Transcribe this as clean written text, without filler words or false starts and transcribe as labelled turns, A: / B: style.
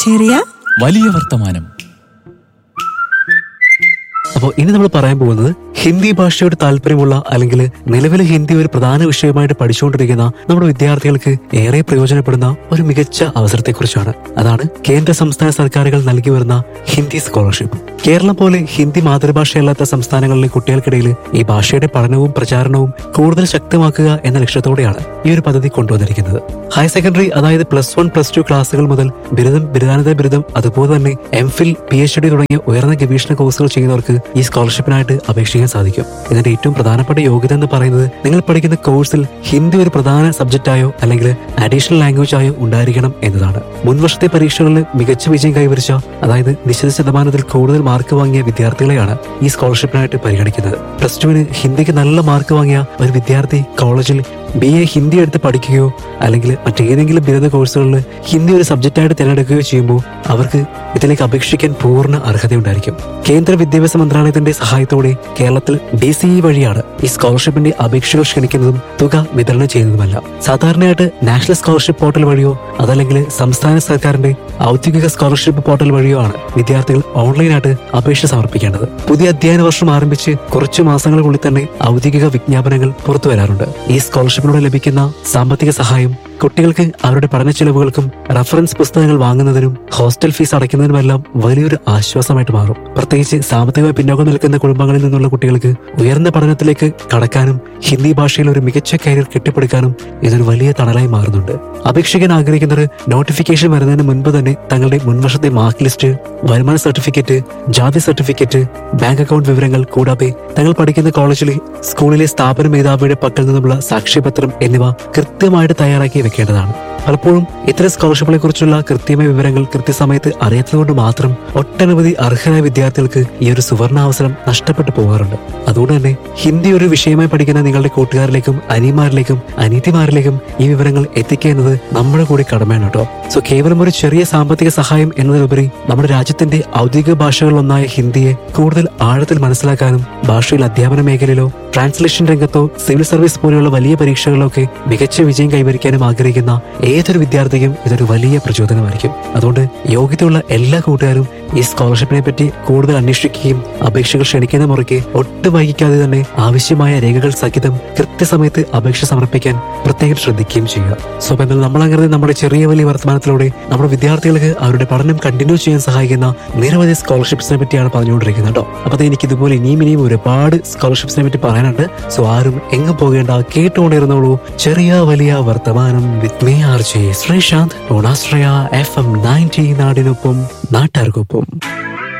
A: ചെറിയ
B: വലിയ വർത്തമാനം.
C: അപ്പോൾ ഇനി നമ്മൾ പറയാൻ പോകുന്നത് ഹിന്ദി ഭാഷയോട് താല്പര്യമുള്ള അല്ലെങ്കിൽ നിലവിൽ ഹിന്ദി ഒരു പ്രധാന വിഷയമായിട്ട് പഠിച്ചുകൊണ്ടിരിക്കുന്ന നമ്മുടെ വിദ്യാർത്ഥികൾക്ക് ഏറെ പ്രയോജനപ്പെടുന്ന ഒരു മികച്ച അവസരത്തെക്കുറിച്ചാണ്. അതാണ് കേന്ദ്ര സംസ്ഥാന സർക്കാരുകൾ നൽകി വരുന്ന ഹിന്ദി സ്കോളർഷിപ്പ്. കേരളം പോലെ ഹിന്ദി മാതൃഭാഷയല്ലാത്ത സംസ്ഥാനങ്ങളിലെ കുട്ടികൾക്കിടയിൽ ഈ ഭാഷയുടെ പഠനവും പ്രചാരണവും കൂടുതൽ ശക്തമാക്കുക എന്ന ലക്ഷ്യത്തോടെയാണ് ഈ ഒരു പദ്ധതി കൊണ്ടുവന്നിരിക്കുന്നത്. ഹയർ സെക്കൻഡറി, അതായത് +1, +2 ക്ലാസുകൾ മുതൽ ബിരുദം, ബിരുദാനന്തര ബിരുദം, അതുപോലെ തന്നെ MPhil, PhD തുടങ്ങിയ ഉയർന്ന ഗവേഷണ കോഴ്സുകൾ ചെയ്യുന്നവർക്ക് ഈ സ്കോളർഷിപ്പിനായിട്ട് അപേക്ഷിക്കാൻ സാധിക്കും. ഇതിന്റെ ഏറ്റവും പ്രധാനപ്പെട്ട യോഗ്യത എന്ന് പറയുന്നത് നിങ്ങൾ പഠിക്കുന്ന കോഴ്സിൽ ഹിന്ദി ഒരു പ്രധാന സബ്ജക്റ്റായോ അല്ലെങ്കിൽ അഡീഷണൽ ലാംഗ്വേജ് ആയോ ഉണ്ടായിരിക്കണം എന്നതാണ്. മുൻവർഷത്തെ പരീക്ഷകളിൽ മികച്ച വിജയം കൈവരിച്ച, അതായത് നിശ്ചിത ശതമാനത്തിൽ കൂടുതൽ മാർക്ക് വാങ്ങിയ വിദ്യാർത്ഥികളെയാണ് ഈ സ്കോളർഷിപ്പിനായിട്ട് പരിഗണിക്കുന്നത്. +2 ഹിന്ദിക്ക് നല്ല മാർക്ക് വാങ്ങിയ ഒരു വിദ്യാർത്ഥി കോളേജിൽ BA ഹിന്ദി എടുത്ത് പഠിക്കുകയോ അല്ലെങ്കിൽ മറ്റേതെങ്കിലും ബിരുദ കോഴ്സുകളിൽ ഹിന്ദി ഒരു സബ്ജക്റ്റായിട്ട് തിരഞ്ഞെടുക്കുകയോ ചെയ്യുമ്പോൾ അവർക്ക് ഇതിലേക്ക് അപേക്ഷിക്കാൻ പൂർണ്ണ അർഹതയുണ്ടായിരിക്കും. കേന്ദ്ര വിദ്യാഭ്യാസ മന്ത്രാലയത്തിന്റെ സഹായത്തോടെ കേരളത്തിൽ DCE വഴിയാണ് ഈ സ്കോളർഷിപ്പിന്റെ അപേക്ഷകൾ ക്ഷണിക്കുന്നതും തുക വിതരണം ചെയ്യുന്നതുമല്ല. സാധാരണയായിട്ട് നാഷണൽ സ്കോളർഷിപ്പ് പോർട്ടൽ വഴിയോ അതല്ലെങ്കിൽ സംസ്ഥാന സർക്കാരിന്റെ ഔദ്യോഗിക സ്കോളർഷിപ്പ് പോർട്ടൽ വഴിയോ ആണ് വിദ്യാർത്ഥികൾ ഓൺലൈനായിട്ട് അപേക്ഷ സമർപ്പിക്കേണ്ടത്. പുതിയ അധ്യയന വർഷം ആരംഭിച്ച് കുറച്ചു മാസങ്ങൾക്കുള്ളിൽ തന്നെ ഔദ്യോഗിക വിജ്ഞാപനങ്ങൾ പുറത്തു വരാറുണ്ട്. ഈ സ്കോളർഷിപ്പിലൂടെ ലഭിക്കുന്ന സാമ്പത്തിക സഹായം കുട്ടികൾക്ക് അവരുടെ പഠന ചെലവുകൾക്കും റഫറൻസ് പുസ്തകങ്ങൾ വാങ്ങുന്നതിനും ഹോസ്റ്റൽ ഫീസ് അടയ്ക്കുന്നതിനുമെല്ലാം വലിയൊരു ആശ്വാസമായിട്ട് മാറും. പ്രത്യേകിച്ച് സാമ്പത്തികമായി പിന്നോക്കം നിൽക്കുന്ന കുടുംബങ്ങളിൽ നിന്നുള്ള കുട്ടികൾക്ക് ഉയർന്ന പഠനത്തിലേക്ക് കടക്കാനും ഹിന്ദി ഭാഷയിൽ ഒരു മികച്ച കരിയർ കെട്ടിപ്പടുക്കാനും ഇതൊരു വലിയ തണലായി മാറുന്നുണ്ട്. അപേക്ഷിക്കാൻ ആഗ്രഹിക്കുന്നവർ നോട്ടിഫിക്കേഷൻ വരുന്നതിന് മുൻപ് തന്നെ തങ്ങളുടെ മുൻവർഷത്തെ മാർക്ക് ലിസ്റ്റ്, വരുമാന സർട്ടിഫിക്കറ്റ്, ജാതി സർട്ടിഫിക്കറ്റ്, ബാങ്ക് അക്കൗണ്ട് വിവരങ്ങൾ കൂടാതെ തങ്ങൾ പഠിക്കുന്ന കോളേജിലെ, സ്കൂളിലെ സ്ഥാപന മേധാവിയുടെ പക്കൽ നിന്നുള്ള സാക്ഷ്യപത്രം എന്നിവ കൃത്യമായിട്ട് തയ്യാറാക്കി വെക്കേണ്ടതാണ്. പലപ്പോഴും ഇത്തരം സ്കോളർഷിപ്പുകളെ കുറിച്ചുള്ള കൃത്യമായ വിവരങ്ങൾ കൃത്യസമയത്ത് അറിയാത്തതുകൊണ്ട് മാത്രം ഒട്ടനവധി അർഹരായ വിദ്യാർത്ഥികൾക്ക് ഈ ഒരു സുവർണാവസരം നഷ്ടപ്പെട്ടു പോകാറുണ്ട്. അതുകൊണ്ട് തന്നെ ഹിന്ദി ഒരു വിഷയമായി പഠിക്കുന്ന നിങ്ങളുടെ കൂട്ടുകാരിലേക്കും അനിയന്മാരിലേക്കും അനീതിമാരിലേക്കും ഈ വിവരങ്ങൾ എത്തിക്കുക എന്നത് നമ്മുടെ കൂടി കടമയാണ് കേട്ടോ. സോ കേവലം ഒരു ചെറിയ സാമ്പത്തിക സഹായം എന്നതിലുപരി നമ്മുടെ രാജ്യത്തിന്റെ ഔദ്യോഗിക ഭാഷകളിലൊന്നായ ഹിന്ദിയെ കൂടുതൽ ആഴത്തിൽ മനസ്സിലാക്കാനും ഭാഷയിൽ അധ്യാപന മേഖലയിലോ ട്രാൻസ്ലേഷൻ രംഗത്തോ സിവിൽ സർവീസ് പോലെയുള്ള വലിയ പരീക്ഷകളിലൊക്കെ മികച്ച വിജയം കൈവരിക്കാനും ആഗ്രഹിക്കുന്ന ഏതൊരു വിദ്യാർത്ഥിക്കും ഇതൊരു വലിയ പ്രചോദനമായിരിക്കും. അതുകൊണ്ട് യോഗ്യതയുള്ള എല്ലാ കൂട്ടുകാരും ഈ സ്കോളർഷിപ്പിനെ പറ്റി കൂടുതൽ അന്വേഷിക്കുകയും അപേക്ഷകൾ ക്ഷണിക്കുന്ന മുറയ്ക്ക് ഒട്ടും വൈകിക്കാതെ തന്നെ ആവശ്യമായ രേഖകൾ സഹിതം കൃത്യസമയത്ത് അപേക്ഷ സമർപ്പിക്കാൻ പ്രത്യേകം ശ്രദ്ധിക്കുകയും ചെയ്യുക. സോ എന്നാൽ നമ്മളങ്ങനെ നമ്മുടെ ചെറിയ വലിയ വർത്തമാനത്തിലൂടെ നമ്മുടെ വിദ്യാർത്ഥികൾക്ക് അവരുടെ പഠനം കണ്ടിന്യൂ ചെയ്യാൻ സഹായിക്കുന്ന നിരവധി സ്കോളർഷിപ്സിനെ പറ്റിയാണ് പറഞ്ഞുകൊണ്ടിരിക്കുന്നത് കേട്ടോ. അപ്പൊ എനിക്ക് ഇതുപോലെ ഇനിയും ഒരുപാട് സ്കോളർഷിപ്സിനെ പറ്റി പറയാനുണ്ട്. സോ ആരും എങ്ങും പോകേണ്ട, കേട്ടുകൊണ്ടിരുന്നോളൂ ചെറിയ വലിയ വർത്തമാനം with me RJ Sreesanth, ഓണാശ്രയ FM 90 നാടിനൊപ്പം നാട്ടാർക്കൊപ്പം.